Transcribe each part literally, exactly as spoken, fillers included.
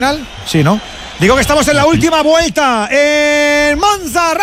Sí, ¿no? Digo que estamos en la última vuelta en Monza,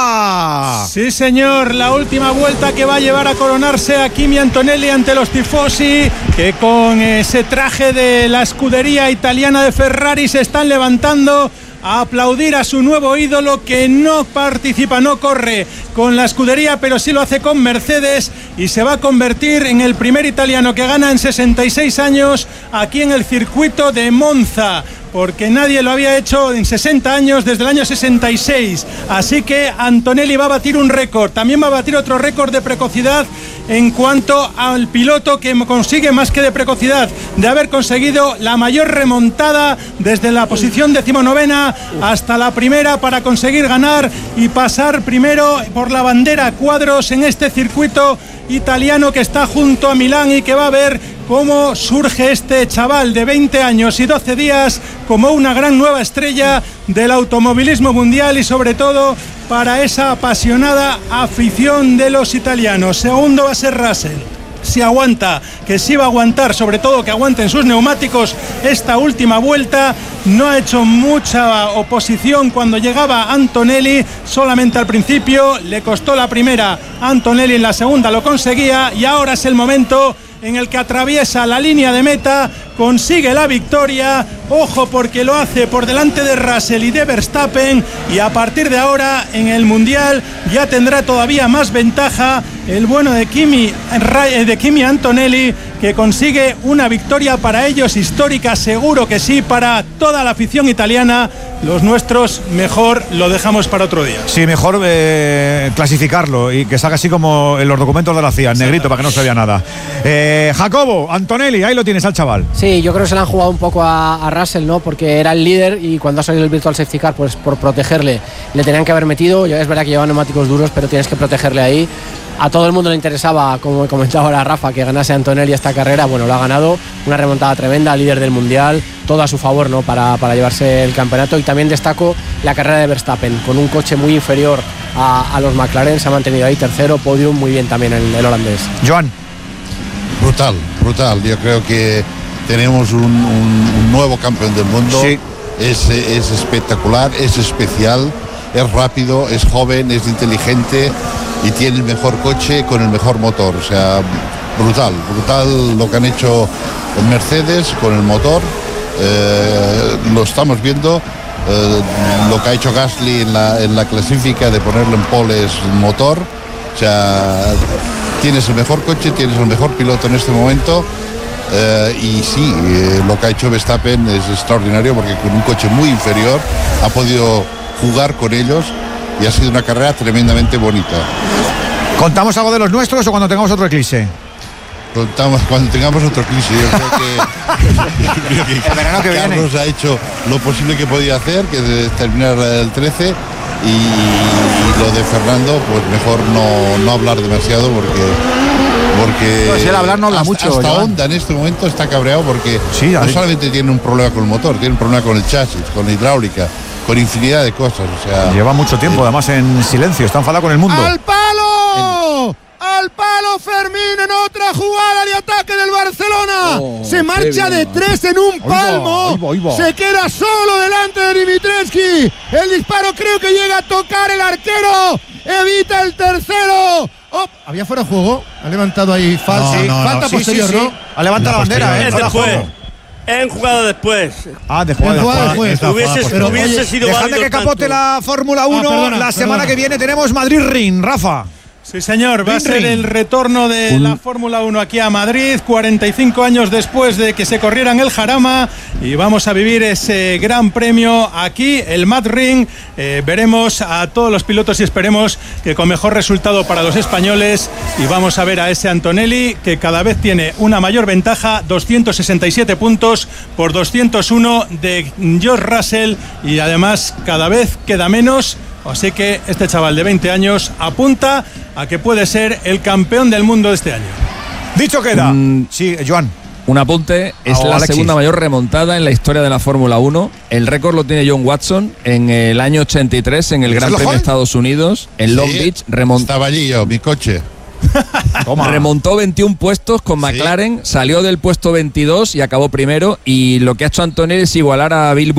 Rafa. Sí, señor, la última vuelta que va a llevar a coronarse a Kimi Antonelli ante los tifosi, que con ese traje de la escudería italiana de Ferrari se están levantando a aplaudir a su nuevo ídolo, que no participa, no corre con la escudería, pero sí lo hace con Mercedes, y se va a convertir en el primer italiano que gana en sesenta y seis años aquí en el circuito de Monza, porque nadie lo había hecho en sesenta años, desde el año sesenta y seis. Así que Antonelli va a batir un récord, también va a batir otro récord de precocidad en cuanto al piloto que consigue, más que de precocidad, de haber conseguido la mayor remontada desde la posición decimonovena hasta la primera para conseguir ganar y pasar primero por la bandera a cuadros en este circuito italiano que está junto a Milán, y que va a ver cómo surge este chaval de veinte años y doce días como una gran nueva estrella del automovilismo mundial, y sobre todo para esa apasionada afición de los italianos. Segundo va a ser Russell, si aguanta, que sí va a aguantar, sobre todo que aguanten sus neumáticos esta última vuelta. No ha hecho mucha oposición cuando llegaba Antonelli, solamente al principio, le costó la primera, Antonelli en la segunda lo conseguía, y ahora es el momento en el que atraviesa la línea de meta, consigue la victoria. Ojo, porque lo hace por delante de Russell y de Verstappen, y a partir de ahora en el Mundial ya tendrá todavía más ventaja el bueno de Kimi, de Kimi Antonelli, que consigue una victoria para ellos histórica, seguro que sí, para toda la afición italiana. Los nuestros mejor lo dejamos para otro día. Sí, mejor eh, clasificarlo y que salga así como en los documentos de la C I A, en negrito, para que no se vea nada. Eh, Jacobo, Antonelli, ahí lo tienes al chaval. Sí, yo creo que se le han jugado un poco a, a Russell, ¿no? Porque era el líder, y cuando ha salido el Virtual Safety Car, pues por protegerle le tenían que haber metido. Ya es verdad que llevan neumáticos duros, pero tienes que protegerle ahí. A todo el mundo le interesaba, como comentaba ahora Rafa, que ganase Antonelli esta carrera. Bueno, lo ha ganado, una remontada tremenda, líder del Mundial, todo a su favor, ¿no? Para, para llevarse el campeonato. Y también destaco la carrera de Verstappen, con un coche muy inferior a, a los McLaren, se ha mantenido ahí tercero, podium, muy bien también el, el holandés. Joan. Brutal, brutal. Yo creo que tenemos un, un, un nuevo campeón del mundo. Sí. Es, es espectacular, es especial, es rápido, es joven, es inteligente y tiene el mejor coche con el mejor motor. O sea, brutal, brutal lo que han hecho en Mercedes con el motor. Eh, lo estamos viendo, eh, lo que ha hecho Gasly en la, en la clasifica de ponerle en poles motor. O sea, tienes el mejor coche, tienes el mejor piloto en este momento. Eh, y sí, eh, lo que ha hecho Verstappen es extraordinario, porque con un coche muy inferior ha podido jugar con ellos y ha sido una carrera tremendamente bonita. ¿Contamos algo de los nuestros o cuando tengamos otro eclipse? Contamos cuando tengamos otro eclipse. Yo creo que, yo creo que el verano que Carlos viene ha hecho lo posible que podía hacer, que es terminar el trece, y, y lo de Fernando, pues mejor no, no hablar demasiado, porque porque pues él hablar no habla hasta, mucho, hasta Joan. Honda en este momento está cabreado, porque sí, no solamente tiene un problema con el motor, tiene un problema con el chasis, con la hidráulica, con infinidad de cosas. O sea, lleva mucho tiempo, eh, además en silencio, está enfadado con el mundo. ¡Al palo! En... ¡Al palo Fermín en otra jugada de ataque del Barcelona! Oh, se marcha de tres en un palmo. Ahí va, ahí va, ahí va. Se queda solo delante de Dimitrescu. El disparo creo que llega a tocar el arquero. Evita el tercero. Oh, había fuera de juego. Ha levantado ahí falta. No, no, falta no, posterior, sí, sí, sí. ¿no? Ha levantado la bandera, ¿eh? Es después. En jugada después. Ah, de jugada después. después. Hubiese, Pero, hubiese oye, sido dejadme que capote tanto. La Fórmula uno. Ah, perdona, la semana perdona. que viene tenemos Madrid-Ring, Rafa. Sí, señor, va a ser el retorno de la Fórmula uno aquí a Madrid, cuarenta y cinco años después de que se corriera en el Jarama, y vamos a vivir ese gran premio aquí, el Mad Ring. Eh, veremos a todos los pilotos y esperemos que con mejor resultado para los españoles, y vamos a ver a ese Antonelli, que cada vez tiene una mayor ventaja, doscientos sesenta y siete puntos por doscientos uno de George Russell, y además cada vez queda menos. Así que este chaval de veinte años apunta a que puede ser el campeón del mundo de este año. Dicho queda. Mm, sí, Joan. Un apunte, es oh, la Alexis. segunda mayor remontada en la historia de la Fórmula uno. El récord lo tiene John Watson en el año ochenta y tres en el Gran Premio de Estados Unidos, en Long sí, Beach. Remont... Estaba allí yo, mi coche. Remontó veintiún puestos con McLaren, sí. Salió del puesto veintidós y acabó primero. Y lo que ha hecho Antonelli es igualar a Bill